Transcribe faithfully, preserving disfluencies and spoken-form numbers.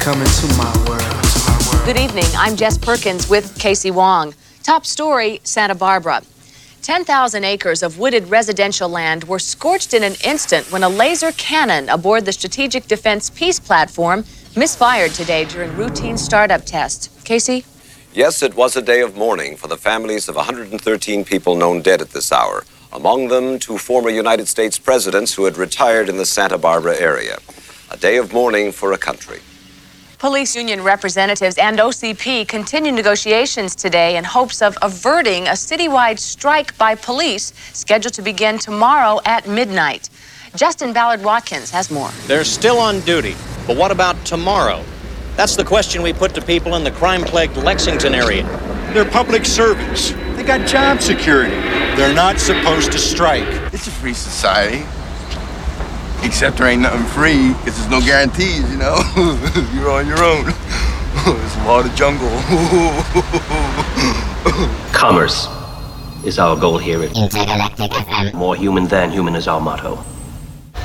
Come into my world. Good evening. I'm Jess Perkins with Casey Wong. Top story, Santa Barbara. ten thousand acres of wooded residential land were scorched in an instant when a laser cannon aboard the Strategic Defense Peace Platform misfired today during routine startup tests. Casey? Yes, it was a day of mourning for the families of one hundred thirteen people known dead at this hour. Among them, two former United States presidents who had retired in the Santa Barbara area. A day of mourning for a country. Police union representatives and O C P continue negotiations today in hopes of averting a citywide strike by police scheduled to begin tomorrow at midnight. Justin Ballard-Watkins has more. They're still on duty, but what about tomorrow? That's the question we put to people in the crime-plagued Lexington area. They're public servants. They got job security. They're not supposed to strike. It's a free society. Except there ain't nothing free, because there's no guarantees, you know? You're on your own. It's a lot of jungle. Commerce is our goal here at Intergalactic F M. More human than human is our motto.